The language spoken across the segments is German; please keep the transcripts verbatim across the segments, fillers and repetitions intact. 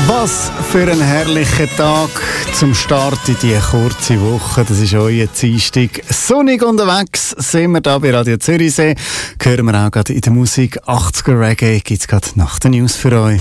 Was für ein herrlicher Tag zum Start in diese kurze Woche. Das ist euer Dienstag. Sonnig unterwegs sind wir hier bei Radio Zürichsee. Hören wir auch gerade in der Musik achtziger Reggae. Gibt es gerade nach den News für euch.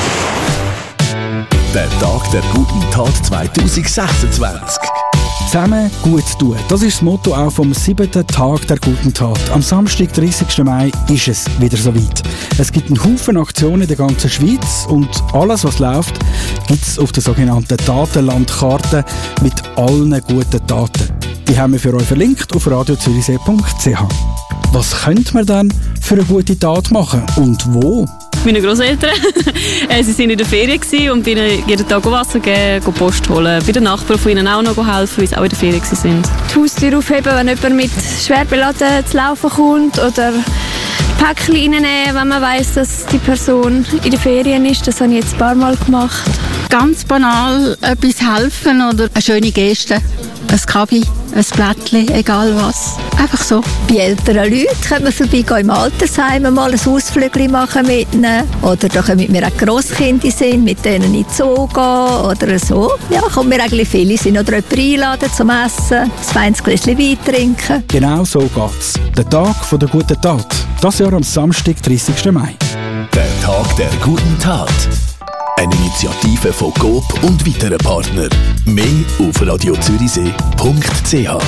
Der Tag der guten Tat zwanzig sechsundzwanzig. Zusammen gut tun. Das ist das Motto auch vom siebten Tag der guten Tat. Am Samstag, dreißigsten Mai, ist es wieder soweit. Es gibt einen Haufen Aktionen in der ganzen Schweiz und alles, was läuft, gibt es auf der sogenannten Tatenlandkarte mit allen guten Taten. Die haben wir für euch verlinkt auf radio zürichsee punkt c h. Was könnte man dann für eine gute Tat machen und wo? Meine Grosseltern. Sie waren in der Ferien und bin jeden Tag Wasser geben, Post holen. Bei den Nachbarn von ihnen auch noch helfen, weil sie auch in der Ferien waren. Die Haustür aufheben, wenn jemand mit schwer beladen zu laufen kommt, oder Päckchen reinnehmen, wenn man weiss, dass die Person in der Ferien ist. Das habe ich jetzt ein paar Mal gemacht. Ganz banal etwas helfen oder eine schöne Geste. Ein Kabi, ein Blättchen, egal was. Einfach so. Bei älteren Leuten können wir vorbeigehen im Altersheim, mal ein Ausflügel machen mit ihnen. Oder da können mit mir auch Grosskinder sein, mit denen in den Zoo gehen oder so. Ja, kommen wir eigentlich viele sind oder jemanden einladen zum Essen, ein feines Gläschen Wein trinken. Genau so geht's. Der Tag der guten Tat. Das Jahr am Samstag, dreißigsten Mai. Der Tag der guten Tat. Eine Initiative von Coop und weiteren Partnern. Mehr auf radio zürichsee punkt c h.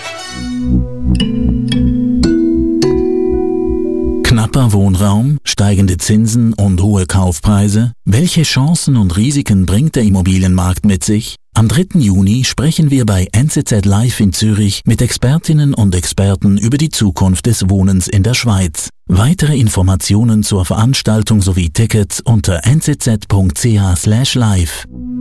Knapper Wohnraum, steigende Zinsen und hohe Kaufpreise. Welche Chancen und Risiken bringt der Immobilienmarkt mit sich? Am dritten Juni sprechen wir bei N Z Z Live in Zürich mit Expertinnen und Experten über die Zukunft des Wohnens in der Schweiz. Weitere Informationen zur Veranstaltung sowie Tickets unter n z z punkt c h slash live.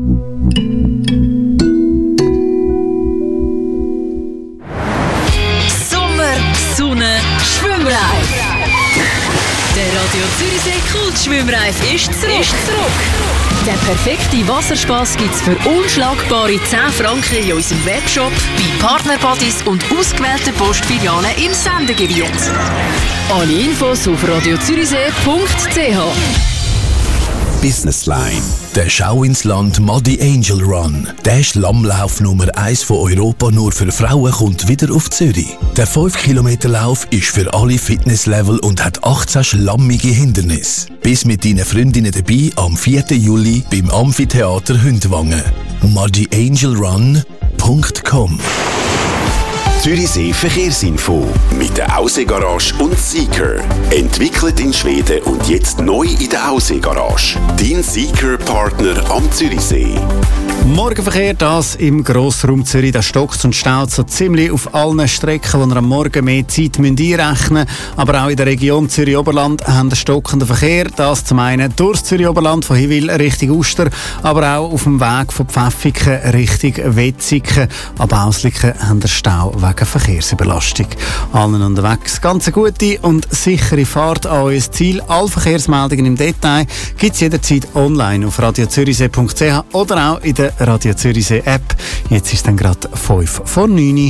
Sommer, Sonne, Schwimmreif. Der Radio Zürichsee Kultschwimmreif ist zurück. Ist zurück. Der perfekte Wasserspaß gibt's für unschlagbare zehn Franken in unserem Webshop, bei Partnerbodies und ausgewählten Postfilialen im Sendegebiet. Alle Infos auf radio zürichsee punkt c h. Businessline. Der Schau ins Land Muddy Angel Run. Der Schlammlauf Nummer eins von Europa nur für Frauen kommt wieder auf Zürich. Der fünf Kilometer Lauf ist für alle Fitnesslevel und hat achtzehn schlammige Hindernisse. Bis mit deinen Freundinnen dabei am vierten Juli beim Amphitheater Hündwangen. muddy angel run punkt com. Zürichsee Verkehrsinfo mit der Aussee-Garage und Seeker. Entwickelt in Schweden und jetzt neu in der Aussee-Garage. Dein Seeker-Partner am Zürichsee. Morgenverkehr, das im Grossraum Zürich, da stockt und staut so ziemlich auf allen Strecken, wo ihr am Morgen mehr Zeit müsst einrechnen müsst. Aber auch in der Region Zürich-Oberland haben wir stockenden Verkehr. Das zum einen durch Zürich-Oberland von Hiwil Richtung Uster, aber auch auf dem Weg von Pfäffiken Richtung Wetzikon. Ab Ausliken haben wir Stau wegen Verkehrsüberlastung. Allen unterwegs ganz eine gute und sichere Fahrt an euer Ziel. Alle Verkehrsmeldungen im Detail gibt es jederzeit online auf radio zürichsee punkt c h oder auch in der Radio Zürichsee App. Jetzt ist dann gerade fünf vor neun.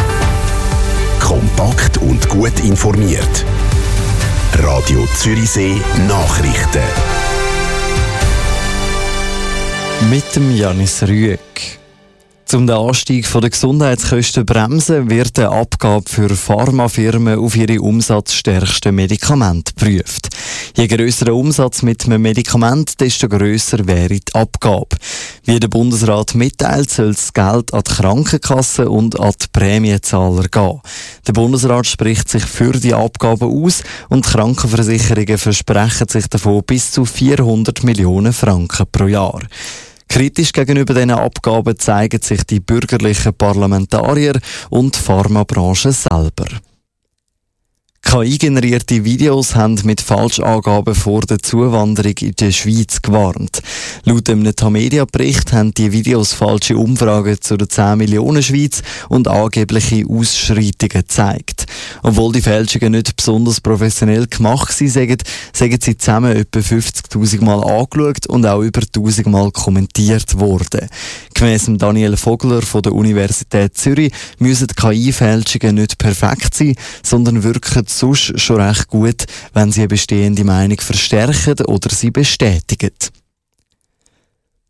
Kompakt und gut informiert. Radio Zürichsee Nachrichten. Mit dem Janis Rüegg. Um den Anstieg der Gesundheitskosten zu bremsen, wird eine Abgabe für Pharmafirmen auf ihre umsatzstärksten Medikamente geprüft. Je grösser der Umsatz mit einem Medikament, desto grösser wäre die Abgabe. Wie der Bundesrat mitteilt, soll das Geld an die Krankenkassen und an die Prämienzahler gehen. Der Bundesrat spricht sich für die Abgabe aus und die Krankenversicherungen versprechen sich davon bis zu vierhundert Millionen Franken pro Jahr. Kritisch gegenüber diesen Abgaben zeigen sich die bürgerlichen Parlamentarier und die Pharmabranche selber. K I-generierte Videos haben mit Falschangaben vor der Zuwanderung in die Schweiz gewarnt. Laut einem Tamedia-Bericht haben die Videos falsche Umfragen zu der zehn Millionen Schweiz und angebliche Ausschreitungen gezeigt. Obwohl die Fälschungen nicht besonders professionell gemacht sind, sagen, sagen sie zusammen etwa fünfzigtausend Mal angeschaut und auch über tausend Mal kommentiert worden. Gemäss Daniel Vogler von der Universität Zürich müssen K I-Fälschungen nicht perfekt sein, sondern wirken sonst schon recht gut, wenn sie eine bestehende Meinung verstärken oder sie bestätigen.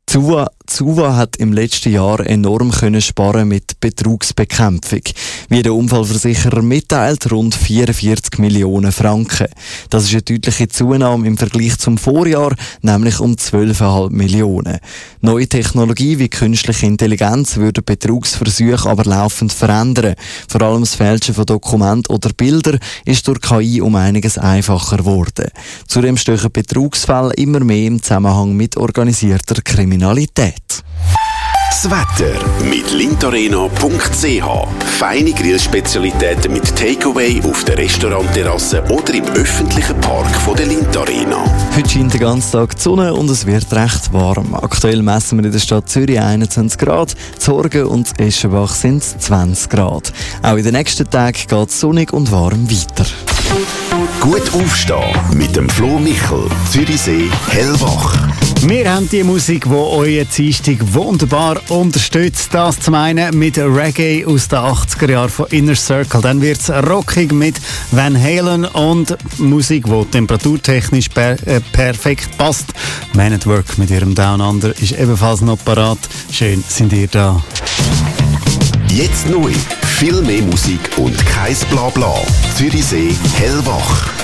Die U A, die U A hat im letzten Jahr enorm können sparen mit Betrugsbekämpfung. Wie der Unfallversicherer mitteilt, rund vierundvierzig Millionen Franken. Das ist eine deutliche Zunahme im Vergleich zum Vorjahr, nämlich um zwölf Komma fünf Millionen. Neue Technologie wie künstliche Intelligenz würde Betrugsversuche aber laufend verändern. Vor allem das Fälschen von Dokumenten oder Bildern ist durch K I um einiges einfacher geworden. Zudem stehen Betrugsfälle immer mehr im Zusammenhang mit organisierter Kriminalität. Das Wetter mit lintarena punkt c h. Feine Grillspezialitäten mit Takeaway auf der Restaurantterrasse oder im öffentlichen Park von der Lindt Arena. Heute scheint den ganzen Tag die Sonne und es wird recht warm. Aktuell messen wir in der Stadt Zürich einundzwanzig Grad, Zorgen und Eschenbach sind es zwanzig Grad. Auch in den nächsten Tagen geht es sonnig und warm weiter. Gut aufstehen mit dem Flo Michel, Zürichsee, hellwach. Wir haben die Musik, die euren Dienstag wunderbar unterstützt. Das zum einen mit Reggae aus den achtziger Jahren von Inner Circle. Dann wird es rockig mit Van Halen und Musik, die temperaturtechnisch per, äh, perfekt passt. Man at Work mit ihrem Down Under ist ebenfalls noch parat. Schön sind ihr da. Jetzt neu, viel mehr Musik und kein Blabla. Zürichsee, hellwach.